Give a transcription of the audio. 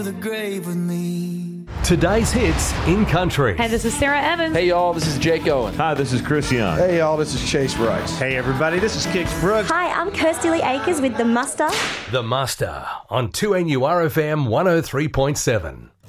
the grave with me. Today's hits in country. Hey, this is Sarah Evans. Hey, y'all, this is Jake Owen. Hi, this is Chris Young. Hey, y'all, this is Chase Rice. Hey, everybody, this is Kix Brooks. Hi, I'm Kirsty Lee Akers with The Muster. The Muster on 2NURFM 103.7.